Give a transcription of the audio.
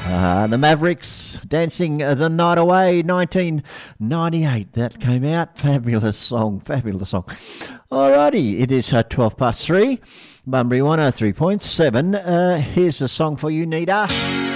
The Mavericks, Dancing the Night Away, 1998. That came out. Fabulous song, fabulous song. Alrighty, it is 3:12. Bunbury 103.7. Here's a song for you, Nita.